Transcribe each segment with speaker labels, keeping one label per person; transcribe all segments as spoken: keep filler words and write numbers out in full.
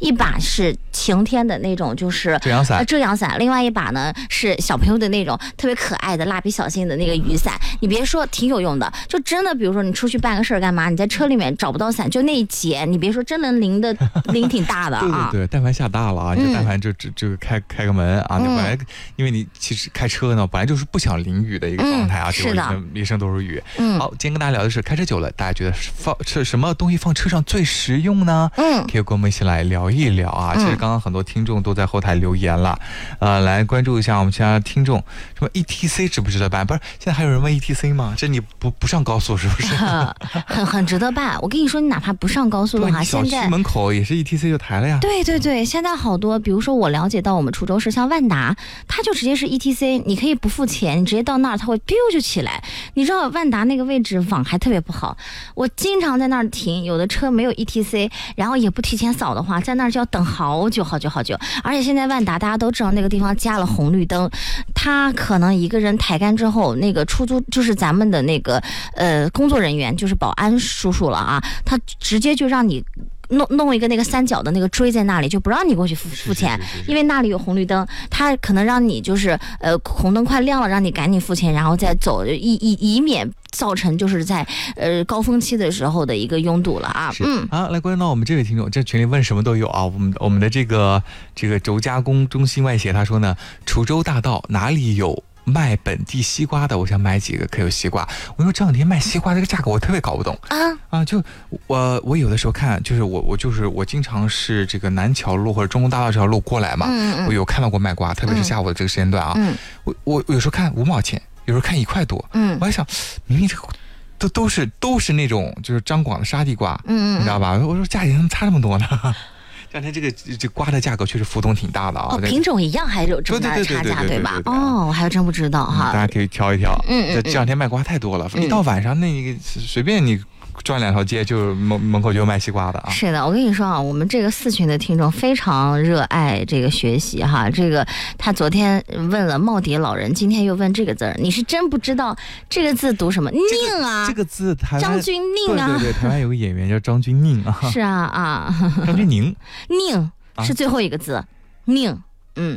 Speaker 1: 一把是晴天的那种，就是
Speaker 2: 遮阳伞、
Speaker 1: 呃、遮阳伞，另外一把呢是小朋友的那种特别可爱的蜡笔小新的那个雨伞。你别说，挺有用的，就真的，比如说你出去办个事儿干嘛，你在车里面找不到伞，就那一节，你别说，真能淋的淋挺大的啊。
Speaker 2: 对对对，但凡下大了啊，就但凡就就就开开个门啊，你本来因为你其实开车呢，本来就是不想淋雨的一个状态啊，结果一身都是雨。
Speaker 1: 嗯，
Speaker 2: 好，今天跟大家聊的是开车久了，大家觉得放是什么东西放车上最实用呢？
Speaker 1: 嗯，
Speaker 2: 可以跟我们一起来聊一聊啊。其实刚刚很多听众都在后台留言了，呃，来关注一下我们其他听众，什么 E T C 值不值得办？不是，现在还有人问 E T C 吗？这你不不上高速是不是？
Speaker 1: 很很值得办。我跟你说，你哪怕不上高速的话，
Speaker 2: 小区门口也是 E T C 就抬了呀。
Speaker 1: 对对对，现在好多，比如说我了解到我们滁州市像万达，它就直接是 E T C， 你可以不付钱，你直接到那儿，它会 biu 就起来。你知道万达那个位置网还特别不好，我经常在那儿停，有的车没有 E T C， 然后也不提前扫的话，在那儿就要等好久好久好久。而且现在万达大家都知道那个地方加了红绿灯，他可能一个人抬杆之后，那个出租就是咱们的那个呃工作人员，就是保安叔叔了啊，他直接就让你弄弄一个那个三角的那个锥在那里，就不让你过去付付钱，因为那里有红绿灯，他可能让你就是呃红灯快亮了，让你赶紧付钱，然后再走，以以以免造成就是在呃高峰期的时候的一个拥堵了啊。
Speaker 2: 嗯，好，来关注到我们这位听众，这群里问什么都有啊。我们我们的这个这个轴加工中心外协他说呢，滁州大道哪里有卖本地西瓜的？我想买几个可有西瓜。我说这两天卖西瓜这个价格我特别搞不懂啊啊！就我我有的时候看，就是我我就是我经常是这个南桥路或者中国大道这条路过来嘛，嗯嗯我有看到过卖瓜，特别是下午的这个时间段啊，嗯、我我有时候看五毛钱，有时候看一块多，嗯，我还想明明这个都都是都是那种就是张广的沙地瓜，嗯，你知道吧？我说价钱怎么差这么多呢？这两天这个这瓜的价格确实浮动挺大的啊！
Speaker 1: 哦，品种一样还有这么大的差价，对吧？哦，我还真不知道哈、
Speaker 2: 嗯。大家可以挑一挑。嗯嗯。这
Speaker 1: 嗯
Speaker 2: 两天卖瓜太多了，嗯、一到晚上那个随便你转两条街，就门门口就有卖西瓜的啊。
Speaker 1: 是的，我跟你说啊，我们这个四群的听众非常热爱这个学习哈。这个他昨天问了耄耋老人，今天又问这个字儿，你是真不知道这个字读什么？宁啊，
Speaker 2: 这个字台湾
Speaker 1: 张钧甯啊，
Speaker 2: 对对对，台湾有个演员叫张钧甯啊。
Speaker 1: 是啊啊，
Speaker 2: 张钧甯。
Speaker 1: 宁是最后一个字，宁，嗯。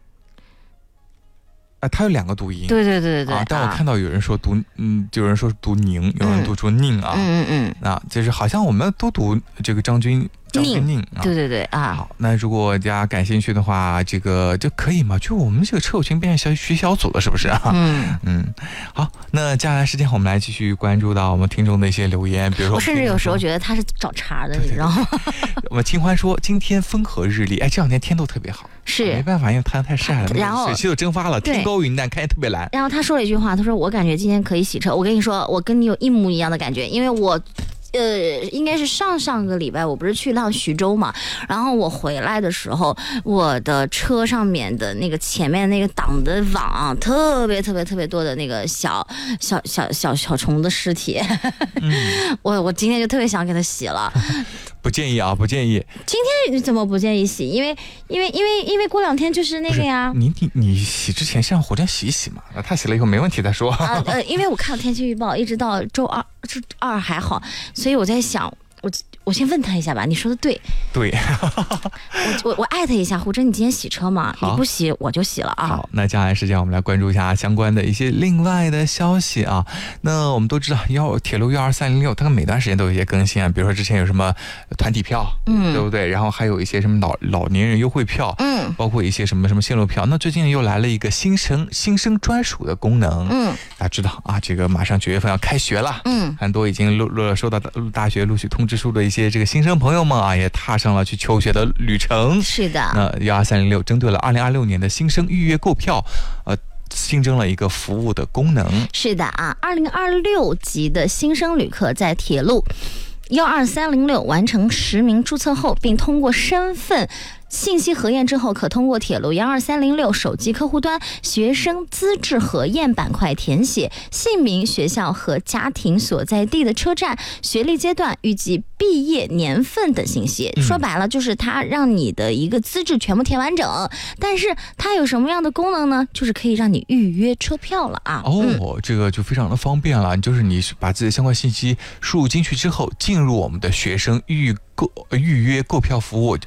Speaker 2: 啊，它有两个读音，
Speaker 1: 对对对对对、
Speaker 2: 啊。但我看到有人说读，嗯，有人说读宁，有人读出宁啊，
Speaker 1: 嗯嗯嗯，
Speaker 2: 啊，就是好像我们都读这个张钧。张钧甯、啊，
Speaker 1: 对对对啊！
Speaker 2: 好，那如果大家感兴趣的话，这个就可以嘛？就我们这个车友群变成小学小组了，是不是啊？嗯嗯。好，那接下来时间我们来继续关注到我们听众的一些留言，比如说
Speaker 1: 我甚至有时候觉得他是找茬的，你知道吗？
Speaker 2: 我们清欢说今天风和日丽，哎，这两天天都特别好，
Speaker 1: 是、
Speaker 2: 啊、没办法，因为太阳太晒了，
Speaker 1: 然后
Speaker 2: 水汽都蒸发了，天高云淡，看起来特别蓝。
Speaker 1: 然后他说了一句话，他说我感觉今天可以洗车。我跟你说，我跟你有一模一样的感觉，因为我。呃，应该是上上个礼拜，我不是去趟徐州嘛，然后我回来的时候，我的车上面的那个前面那个挡的网、啊，特别特别特别多的那个小小小小小虫的尸体，嗯、我我今天就特别想给它洗了。
Speaker 2: 不建议啊，不建议。
Speaker 1: 今天你怎么不建议洗？因为因为因为因为过两天就是那个呀。
Speaker 2: 你你你洗之前先让火箭洗一洗嘛，他洗了以后没问题再说。
Speaker 1: 啊呃，因为我看了天气预报，一直到周二周二还好，所以我在想。我我先问他一下吧，你说的对。
Speaker 2: 对。
Speaker 1: 我我我艾特一下胡真，你今天洗车吗？你不洗我就洗了啊。
Speaker 2: 好，那接下来时间我们来关注一下相关的一些另外的消息啊。那我们都知道幺铁路幺二三零六，它跟每段时间都有一些更新啊，比如说之前有什么团体票，嗯，对不对？然后还有一些什么老老年人优惠票，嗯，包括一些什么什么线路票。那最近又来了一个新生新生专属的功能，嗯，大家知道啊，这个马上九月份要开学了，嗯，很多已经陆陆收到大学陆续通知书的一些这个新生朋友们啊，也踏上了去求学的旅程。
Speaker 1: 是的。
Speaker 2: 那幺二三零六针对了二零二六年的新生预约购票，呃，新增了一个服务的功能。
Speaker 1: 是的啊，二零二六级的新生旅客在铁路幺二三零六完成实名注册后，并通过身份信息核验之后，可通过铁路幺二三零六手机客户端学生资质核验板块填写姓名、学校和家庭所在地的车站、学历阶段、预计毕业年份等信息。嗯、说白了就是它让你的一个资质全部填完整，但是它有什么样的功能呢？就是可以让你预约车票了啊。
Speaker 2: 哦，嗯、这个就非常的方便了，就是你把自己的相关信息输入进去之后，进入我们的学生预购预约购票服务